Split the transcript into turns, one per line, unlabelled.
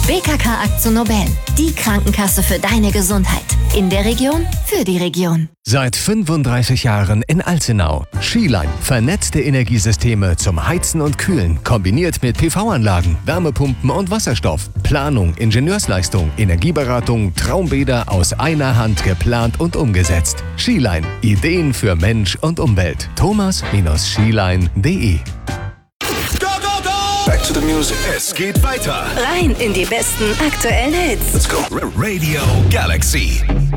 BKK AkzoNobel, die Krankenkasse für deine Gesundheit. In der Region, für die Region.
Seit 35 Jahren in Alzenau. Skiline. Vernetzte Energiesysteme zum Heizen und Kühlen. Kombiniert mit PV-Anlagen, Wärmepumpen und Wasserstoff. Planung, Ingenieursleistung, Energieberatung, Traumbäder aus einer Hand geplant und umgesetzt. Skiline. Ideen für Mensch und Umwelt. thomas-skiline.de.
Back to the music.
Es geht weiter.
Rein in die besten aktuellen Hits.
Let's go.
Radio Galaxy.